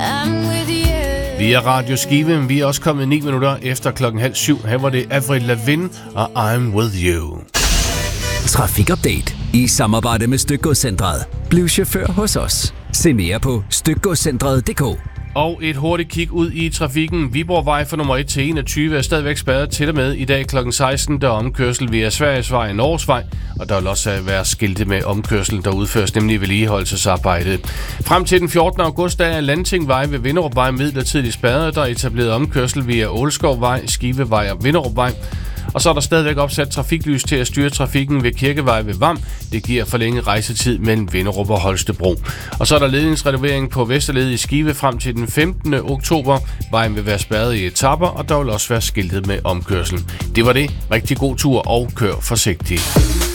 Vi er Radio Skive, vi er også kommet 9 minutter efter 6:30. Her var det Avril Lavigne og I'm With You. Trafikupdate i samarbejde med Stykgodscentret. Bliv chauffør hos os. Se mere på stykgodscentret.dk. Og et hurtigt kig ud i trafikken. Viborgvej fra nummer 1 til 21 er stadigvæk spærret til og med i dag kl. 16. Der er omkørsel via Sverigesvej og Norgesvej, og der vil også være skilte med omkørsel, der udføres nemlig vedligeholdelsesarbejdet. Frem til den 14. august er Landtingvej ved Vinderupvej midlertidigt spærret. Der er etableret omkørsel via Ålskovvej, Skivevej og Vinderupvej. Og så er der stadigvæk opsat trafiklys til at styre trafikken ved Kirkevej ved Vam. Det giver forlænget rejsetid mellem Vinderup og Holstebro. Og så er der ledningsrenovering på Vesterled i Skive frem til den 15. oktober. Vejen vil være spærret i etaper, og der vil også være skiltet med omkørsel. Det var det. Rigtig god tur og kør forsigtigt.